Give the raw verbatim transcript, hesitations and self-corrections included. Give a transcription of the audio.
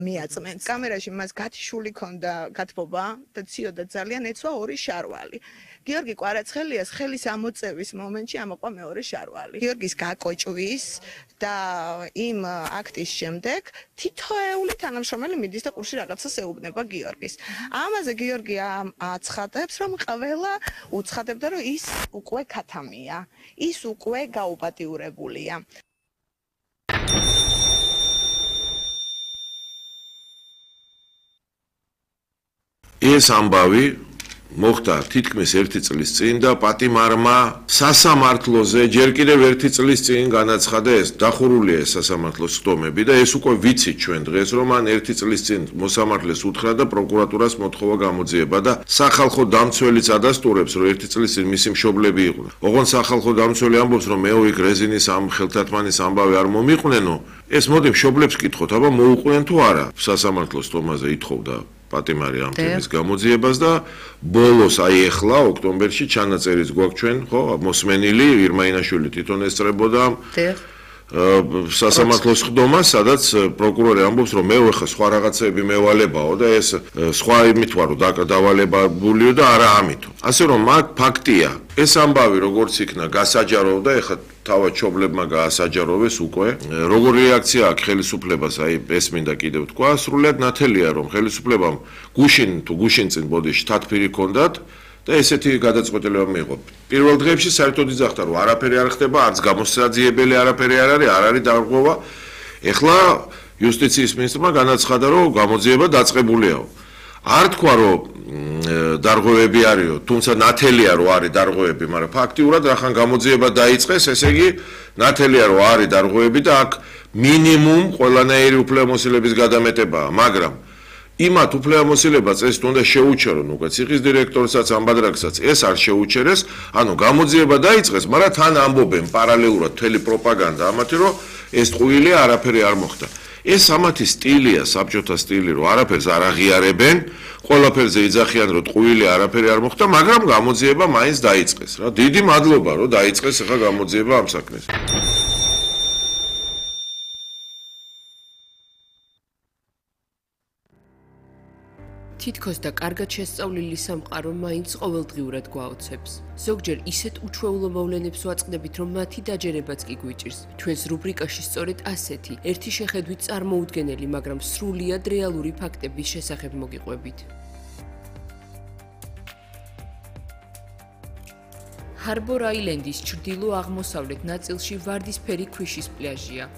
მიაწმენს. კამერაში მას გათიშული ქონდა გათბობა და ციოდა ძალიან ეცვა ორი შარვალი. გიორგი კვარაცხელიას ხელის ამოწევის მომენტში ამოყვა მეორე შარვალი. გიორგის გაკოჭვის და იმ აქტის შემდეგ თითოეული თანამშრომელი მიდის და ყურში რაღაცას ეუბნება გიორგის. ამაზე გიორგი აცხადებს, რომ ყველა უცხადებდა, რომ ის უკვე ქათამია, ის უკვე გაუპატიურებულია. ეს ამბავი მოხდა თითქმის ერთი წლის წინ და პატიმარმა სასამართლოზე ჯერ კიდევ ერთი წლის წინ განაცხადა ეს დახურულია ეს სასამართლოს ხდომები და ეს უკვე ვიცით ჩვენ დღეს რომ ან ერთი წლის წინ მოსამართლეს უთხრა და პროკურატურას მოთხოვა გამოძიება და სახალხო დამცველიც ადასტურებს რომ ერთი წლის წინ მისი მშობლები იყვნენ. ოღონდ სახალხო დამცველი ამბობს რომ მე ვიქ რეზინის ამ ხელთათმანის ამბავი არ მომიყვნენო. ეს მოდი მშობლებს კითხოთ, აბა მოუყვნენ თუ არა სასამართლოს ხდომაზე ითხოვდა პატიმარი ამ თემის გამოძიებას და ბოლოს აი ეხლა ოქტომბერში ჩანაწერიც გვაქვს ჩვენ ხო მოსმენილი ირმაინაშვილი თვითონ ესწრებოდა სასამართლოს ხდომას სადაც პროკურორი ამბობს რომ მე ხა სხვა რაღაცები მევალებაო და ეს სხვა იმით ვარო დავალებულიო და არა ამითო ასე რომ მაგ ფაქტია ეს ამბავი როგორც იქნა გასაჯაროვდა ეხლა თავად ჩობლებმა გაასაჯაროვეს უკვე როგორი რეაქცია აქვს ხელისუფლებას აი ეს მინდა კიდევ თქვა სრულად ნათელია რომ ხელისუფლებამ გუშინ თუ გუშინწინ ბოდიში თათფირი ჰქონდათ და ესეთი გადაწყვეტილება მიიღო პირველ დღეებში საერთოდ იძახდა რომ არაფერი არ ხდება არც გამოსაძიებელი არაფერი არ არის არ არის დარღვევა ეხლა იუსტიციის მინისტრმა განაცხადა რომ გამოძიება დაწყებულიაო არ თქვა რომ დარღვევები არისო თუმცა ნათელია რომ არის დარღვევები მაგრამ ფაქტიურად რახან გამოძიება დაიწყეს ესე იგი ნათელია რომ არის დარღვევები და აქ მინიმუმ ყველანაირი უფლებამოსილების გადამეტებაა მაგრამ იმათ უფლებამოსილებას ეს უნდა შეუჩერონ უკვე ციხის დირექტორსაც ამბადრაკსაც ეს არ შეუჩერეს ანუ გამოძიება დაიწყეს მაგრამ თან ამბობენ პარალელურად მთელი პროპაგანდა ამათი რომ ეს ტყუილი არაფერი არ მოხდა ეს ამათი სტილია საბჭოთა სტილი რომ არაფერს არ აღიარებენ ყველაფერზე იძახიან რომ ტყუილი არაფერი არ მოხდა მაგრამ გამოძიება მაინც დაიწყეს რა დიდი მადლობა რომ დაიწყეს ახლა გამოძიება ამ საქმეს თითქოს და კარგად შესწავლილი სამყარო მაინც ყოველდღიურად გვაოცებს. ზოგჯერ ისეთ უჩვეულო მოვლენებს ვაწყდებით, რომ მათი დაჯერებაც კი გვიჭირს. ჩვენს რუბრიკაში სწორედ ასეთი, ერთი შეხედვით წარმოუდგენელი, მაგრამ სრულიად რეალური ფაქტების შესახებ მოგიყვებით. ჰარბორ აილენდის ჩრდილო-აღმოსავლეთ ნაწილში ვარდისფერი ქვიშის პლაჟია.